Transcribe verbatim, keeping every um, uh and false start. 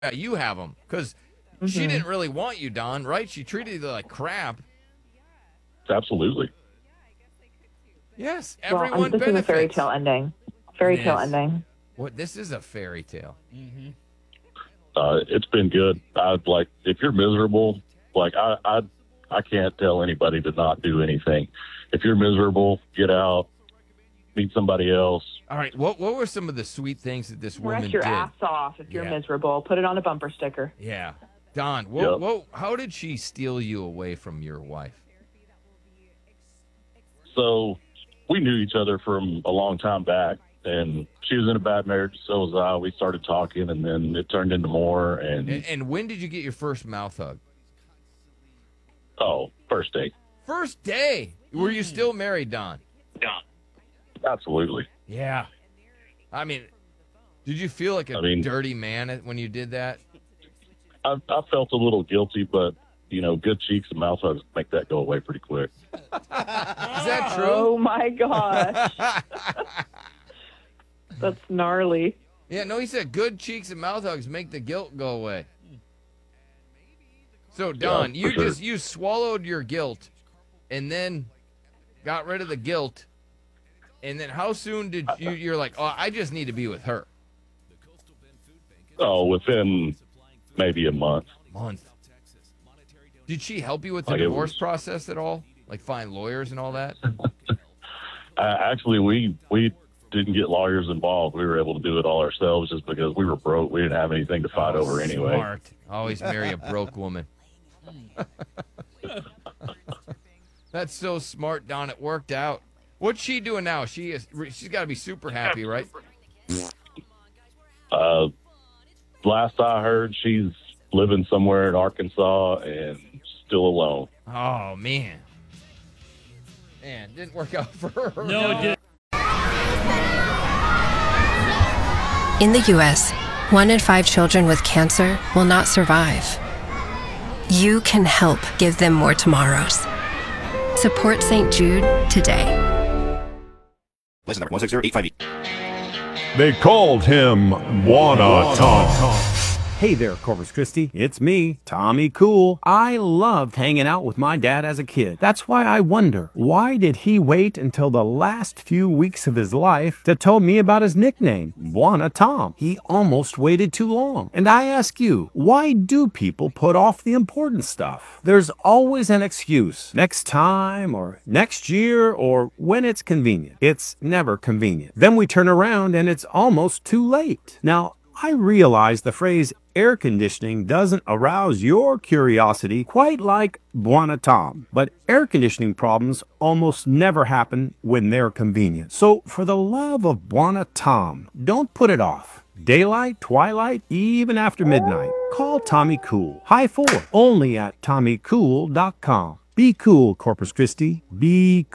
Yeah, you have them because Mm-hmm. she didn't really want you, Don, right? She treated you like crap. Absolutely. Yes, Well, um, everyone this is a fairy benefits. tale ending. Fairy It tale is. ending. What? This is a fairy tale. Mm-hmm. Uh, it's been good. I'd like, if you're miserable, like I, I, I can't tell anybody to not do anything. If you're miserable, get out, meet somebody else. All right. What What were some of the sweet things that this woman Rest your did? ass off if you're Yeah. miserable. Put it on a bumper sticker. Yeah, Don. What? Yep. What? How did she steal you away from your wife? So we knew each other from a long time back, and she was in a bad marriage. So was I. We started talking, and then it turned into more. And, And, and when did you get your first mouth hug? oh, first date. First day. Were you still married, Don? Absolutely. Yeah. I mean, did you feel like a I mean- dirty man when you did that? I, I felt a little guilty, but you know, good cheeks and mouth hugs make that go away pretty quick. Is that true? Oh my gosh, that's gnarly. Yeah, no, he said good cheeks and mouth hugs make the guilt go away. So, Don, Yeah, you for sure. just you swallowed your guilt and then got rid of the guilt. And then how soon did you you're like, "Oh, I just need to be with her." Oh, within maybe a month. Month. Did she help you with the Like it divorce was- process at all? Like find lawyers and all that? Uh, actually, we we didn't get lawyers involved. We were able to do it all ourselves just because we were broke. We didn't have anything to fight over anyway. Smart. Always marry a broke woman. That's so smart, Don. It worked out. What's she doing now? She is. She's got to be super happy, right? Uh, last I heard, she's living somewhere in Arkansas and still alone. Oh man. Man, didn't work out for her. No, it didn't. In the U S, one in five children with cancer will not survive. You can help give them more tomorrows. Support Saint Jude today. License number one six zero eight five eight. They called him Wanna Tom. Hey there, Corpus Christi. It's me, Tommy Cool. I loved hanging out with my dad as a kid. That's why I wonder, why did he wait until the last few weeks of his life to tell me about his nickname, Wanna Tom? He almost waited too long. And I ask you, why do people put off the important stuff? There's always an excuse. Next time, or next year, or when it's convenient. It's never convenient. Then we turn around and it's almost too late. Now, I realize the phrase air conditioning doesn't arouse your curiosity quite like Wanna Tom, but air conditioning problems almost never happen when they're convenient. So for the love of Wanna Tom, don't put it off. Daylight, twilight, even after midnight. Call Tommy Cool. High four, only at tommy cool dot com. Be cool, Corpus Christi. Be